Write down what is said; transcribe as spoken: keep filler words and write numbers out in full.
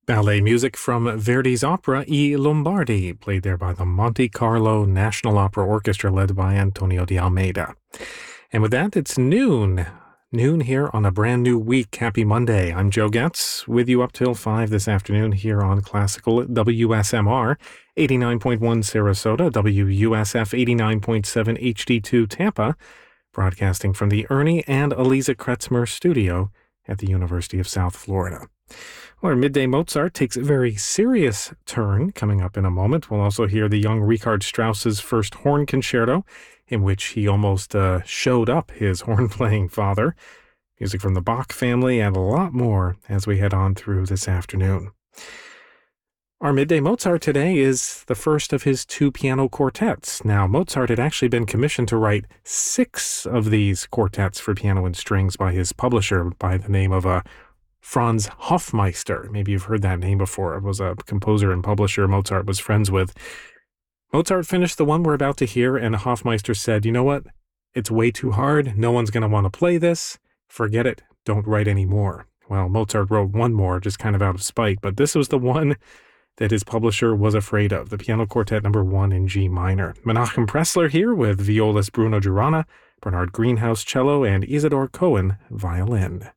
Ballet music from Verdi's opera I Lombardi, played there by the Monte Carlo National Opera Orchestra led by Antonio de Almeida. And with that, it's noon. Noon here on a brand new week. Happy Monday. I'm Joe Getz, with you up till five this afternoon here on Classical W S M R, eighty-nine point one Sarasota, W U S F eighty-nine point seven H D two Tampa, broadcasting from the Ernie and Eliza Kretzmer studio at the University of South Florida. Well, our Midday Mozart takes a very serious turn coming up in a moment. We'll also hear the young Richard Strauss's first horn concerto, in which he almost uh, showed up his horn-playing father, music from the Bach family, and a lot more as we head on through this afternoon. Our Midday Mozart today is the first of his two piano quartets. Now, Mozart had actually been commissioned to write six of these quartets for piano and strings by his publisher by the name of uh, Franz Hofmeister. Maybe you've heard that name before. It was a composer and publisher Mozart was friends with. Mozart finished the one we're about to hear, and Hofmeister said, you know what? It's way too hard. No one's going to want to play this. Forget it. Don't write any more. Well, Mozart wrote one more, just kind of out of spite, but this was the one that his publisher was afraid of, the Piano Quartet number one in G minor. Menachem Pressler here with violist Bruno Giurana, Bernard Greenhouse cello, and Isidore Cohen violin.